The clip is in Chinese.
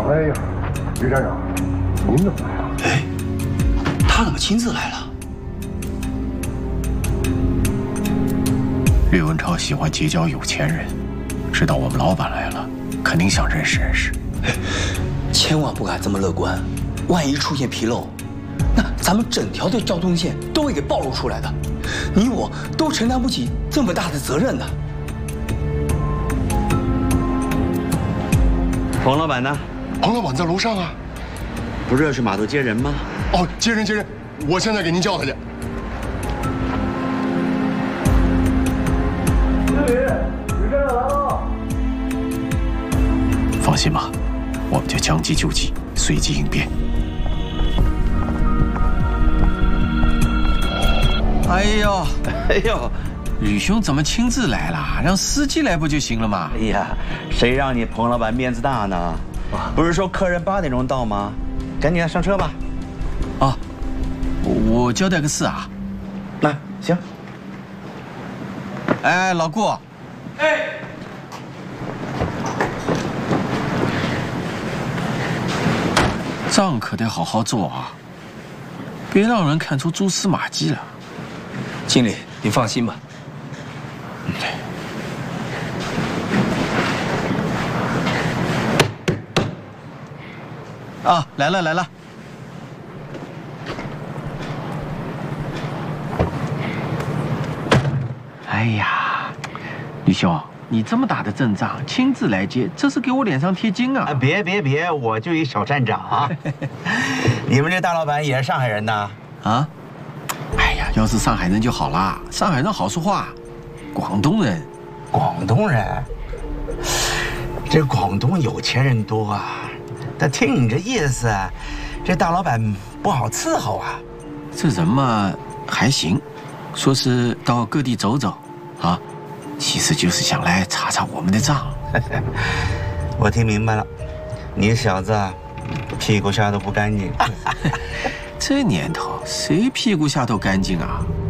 哎呀，于站长，您怎么来了？ 哎，他怎么亲自来了？ 吕文超喜欢结交有钱人，知道我们老板来了，肯定想认识认识。 哎，千万不敢这么乐观，万一出现纰漏，那咱们整条的交通线都会给暴露出来的，你我都承担不起这么大的责任的。 彭老板呢？ 彭老板在楼上啊。 不是要去码头接人吗？ 哦，接人接人，我现在给您叫他去。 经理，吕站长来了。 放心吧，我们就将计就计，随机应变。 哎呦， 哎呦， 吕兄怎么亲自来了？让司机来不就行了吗？ 哎呀，谁让你彭老板面子大呢？不是说客人8点钟到吗？赶紧上车吧。 啊，我交代个事啊。 来，行。 哎，老顾。哎。账可得好好做啊，别让人看出蛛丝马迹了。 经理，您放心吧。 啊，来了来了。哎呀，吕兄，你这么大的阵仗，亲自来接，这是给我脸上贴金啊！ 别，我就一小站长。你们这大老板也是上海人呐？ 啊？哎呀，要是上海人就好啦，上海人好说话。广东人， 广东人，这广东有钱人多啊。但听你这意思，这大老板不好伺候啊。 这人嘛还行，说是到各地走走，啊，其实就是想来查查我们的账。 我听明白了，你小子屁股下都不干净。 这年头谁屁股下头干净啊？